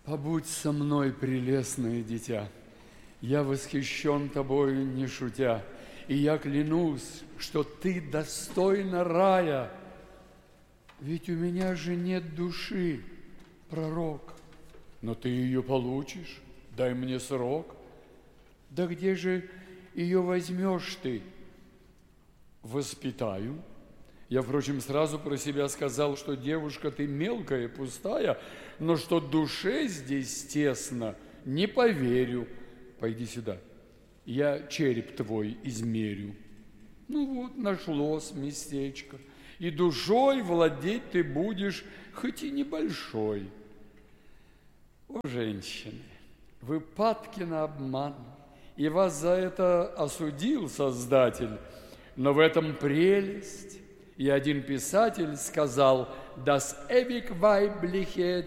Побудь со мной, прелестное дитя, я восхищен тобою, не шутя, и я клянусь, что ты достойна рая, ведь у меня же нет души, пророк, но ты ее получишь, дай мне срок. Да где же ее возьмешь ты? Воспитаю. Я, впрочем, сразу про себя сказал, что девушка ты мелкая, пустая, но что душе здесь тесно, не поверю. Пойди сюда, я череп твой измерю. Ну вот, нашлось местечко, и душой владеть ты будешь, хоть и небольшой. О, женщины, вы падки на обман, и вас за это осудил Создатель, но в этом прелесть. И один писатель сказал: «Das ewig weibliche